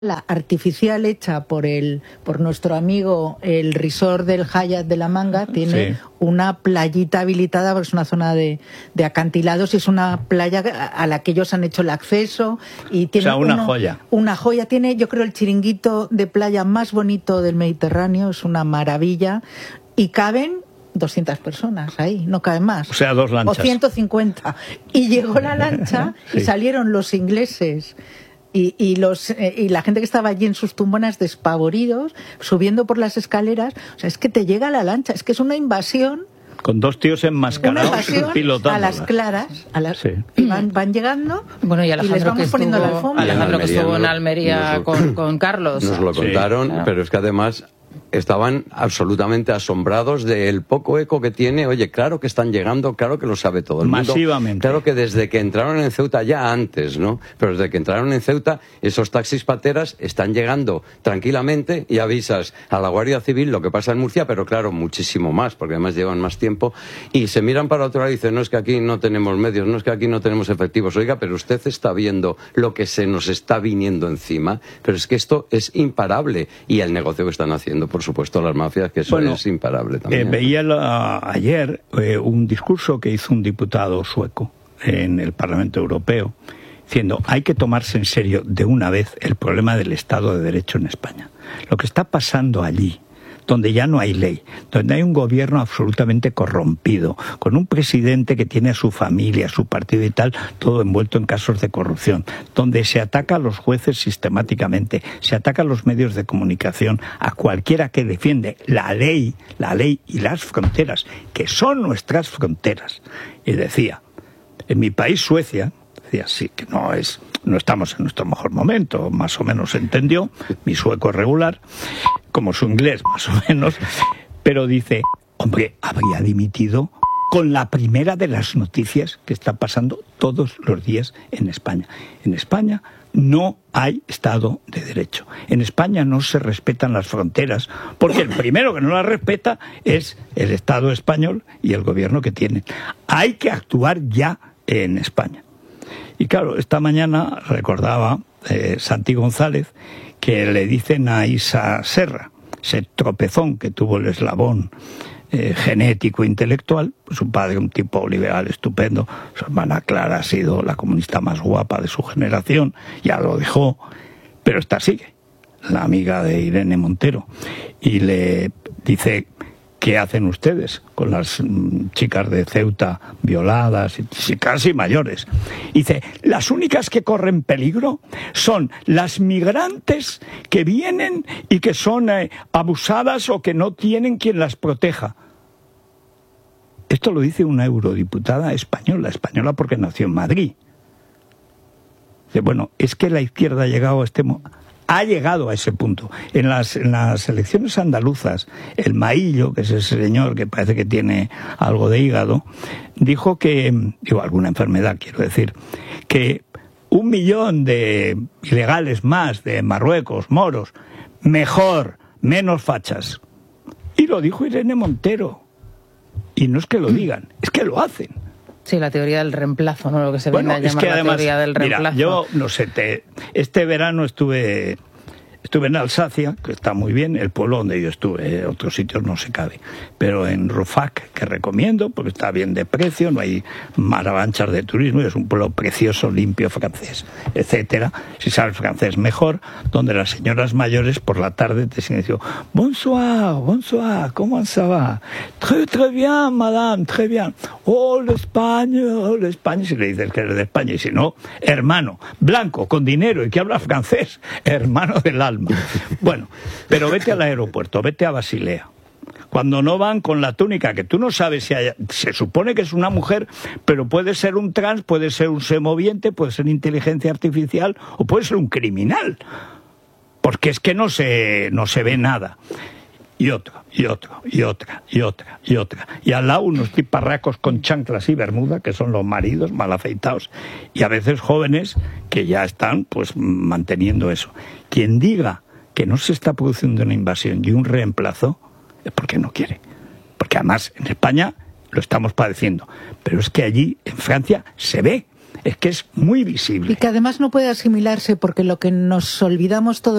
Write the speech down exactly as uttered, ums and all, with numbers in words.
la artificial hecha por el por nuestro amigo el resort del Hyatt de la Manga tiene sí. una playita habilitada porque es una zona de, de acantilados y es una playa a la que ellos han hecho el acceso y tiene o sea, una uno, joya. Una joya tiene, yo creo, el chiringuito de playa más bonito del Mediterráneo, es una maravilla y caben doscientas personas ahí, no caben más. O sea, dos lanchas. O ciento cincuenta. Y llegó la lancha sí. y salieron los ingleses y, y, los, eh, y la gente que estaba allí en sus tumbonas despavoridos, subiendo por las escaleras. O sea, es que te llega la lancha, es que es una invasión. Con dos tíos enmascarados pilotando. A las claras, a las, sí. y van, van llegando bueno, y, Alejandro y les vamos que poniendo estuvo, la alfombra. Alejandro que estuvo en Almería lo, con, con Carlos. Nos lo contaron, sí, claro. Pero es que además estaban absolutamente asombrados del poco eco que tiene. Oye, claro que están llegando, claro que lo sabe todo el mundo. Masivamente. Claro que desde que entraron en Ceuta, ya antes, ¿no? Pero desde que entraron en Ceuta, esos taxis pateras están llegando tranquilamente y avisas a la Guardia Civil lo que pasa en Murcia, pero claro, muchísimo más, porque además llevan más tiempo, y se miran para otro lado y dicen, no es que aquí no tenemos medios, no es que aquí no tenemos efectivos. Oiga, pero usted está viendo lo que se nos está viniendo encima, pero es que esto es imparable, y el negocio que están haciendo, por supuesto, las mafias, que eso bueno, es imparable también. Eh, veía la, ayer eh, un discurso que hizo un diputado sueco en el Parlamento Europeo, diciendo, hay que tomarse en serio de una vez el problema del Estado de Derecho en España. Lo que está pasando allí, donde ya no hay ley, donde hay un gobierno absolutamente corrompido, con un presidente que tiene a su familia, a su partido y tal, todo envuelto en casos de corrupción, donde se ataca a los jueces sistemáticamente, se ataca a los medios de comunicación, a cualquiera que defiende la ley, la ley y las fronteras, que son nuestras fronteras. Y decía, en mi país, Suecia, decía, sí, que no es... no estamos en nuestro mejor momento, más o menos entendió, mi sueco es regular, como su inglés más o menos, pero dice, hombre, habría dimitido con la primera de las noticias que está pasando todos los días en España. En España no hay Estado de Derecho. En España no se respetan las fronteras, porque el primero que no las respeta es el Estado español y el gobierno que tiene. Hay que actuar ya en España. Y claro, esta mañana recordaba eh, Santi González que le dicen a Isa Serra, ese tropezón que tuvo el eslabón eh, genético intelectual, su padre un tipo liberal estupendo, su hermana Clara ha sido la comunista más guapa de su generación, ya lo dejó, pero esta sigue, la amiga de Irene Montero, y le dice... ¿qué hacen ustedes con las mm, chicas de Ceuta violadas y casi mayores? Dice, las únicas que corren peligro son las migrantes que vienen y que son eh, abusadas o que no tienen quien las proteja. Esto lo dice una eurodiputada española, española porque nació en Madrid. Dice, bueno, es que la izquierda ha llegado a este momento. Ha llegado a ese punto. En las, en las elecciones andaluzas, el Maillo, que es ese señor que parece que tiene algo de hígado, dijo que, digo, alguna enfermedad quiero decir, que un millón de ilegales más de Marruecos, moros, mejor, menos fachas. Y lo dijo Irene Montero. Y no es que lo digan, es que lo hacen. Sí, la teoría del reemplazo, ¿no? Lo que se bueno, viene a llamar es que la además, teoría del reemplazo. Mira, yo no sé, te, este verano estuve estuve en Alsacia, que está muy bien, el pueblo donde yo estuve, otros sitios no se cabe, pero en Rouffach, que recomiendo, porque está bien de precio, no hay maravanchas de turismo, y es un pueblo precioso, limpio, francés, etcétera. Si sabes francés, mejor, donde las señoras mayores por la tarde te siguen diciendo, bonsoir, bonsoir, ¿cómo ça va? Très, très bien, madame, très bien. Oh, l'Espagne, oh, l'Espagne, si le dices que eres de España, y si no, hermano, blanco, con dinero, y que habla francés, hermano del alma. Bueno, pero vete al aeropuerto, vete a Basilea. Cuando no van con la túnica, que tú no sabes si hay, se supone que es una mujer, pero puede ser un trans, puede ser un semoviente, puede ser inteligencia artificial o puede ser un criminal. Porque es que no se, no se ve nada. Y otro, y otro, y otra, y otra, y otra. Y al lado unos tiparracos con chanclas y bermuda, que son los maridos mal afeitados. Y a veces jóvenes que ya están pues manteniendo eso. Quien diga que no se está produciendo una invasión y un reemplazo es porque no quiere. Porque además en España lo estamos padeciendo. Pero es que allí, en Francia, se ve. Es que es muy visible. Y que además no puede asimilarse porque lo que nos olvidamos todos